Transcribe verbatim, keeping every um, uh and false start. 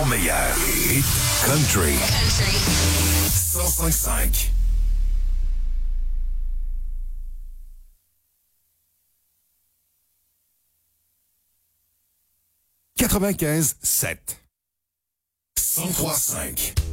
meilleur. Hit Country. cent cinq cinq. quatre-vingt-quinze sept. cent trois cinq.